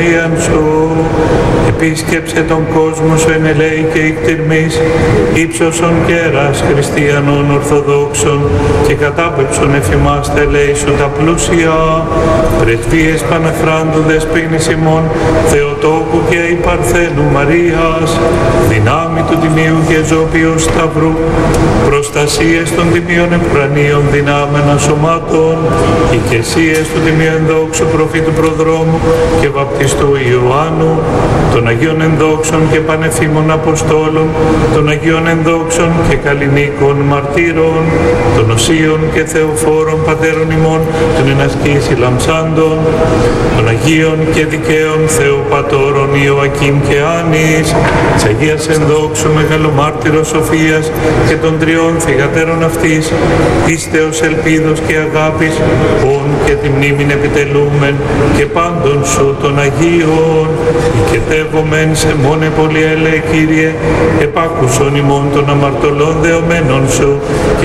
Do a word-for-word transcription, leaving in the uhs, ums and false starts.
παρθενίαν σου. Επίσκεψε τον κόσμο σου εν ελέη και εκτιρμής, ύψωσον κέρας χριστιανών ορθοδόξων και κατάπεψον εφημάς τα ελέη σου τα πλούσια. Πρεσβείες Παναχράντου δεσποίνης ημών, Θεοτόκου και η Παρθένου Μαρίας, δυνάμει του Τιμίου και Ζώπιου Σταυρού, προστασίες των Τιμίων Επουρανίων δυνάμενα σωμάτων, οικεσίες του Τιμίου Ενδόξου Προφήτου Προδρόμου και Βαπτιστού Ιωάννου, των Αγίων Ενδόξων και Πανεφήμων Αποστόλων, των Αγίων Ενδόξων και Καλλινίκων Μαρτύρων, των Οσίων και Θεοφόρων Πατέρων ημών, των ενασκήσει Λαμψάντων, των Αγίων και Δικαίων Θεοπατώρων Ιωακήμ και Άνης, της Αγίας Ενδόξου Μεγαλομάρτυρος Σοφίας και των τριών θυγατέρων αυτής, πίστεως, ελπίδος και αγάπης, όν και τη μνήμην επιτελούμεν και πάντων σου των Αγίων, οικετεύομεν σε μόνε πολυέλε, Κύριε, επάκουσον ημών των αμαρτωλών δεωμένων σου,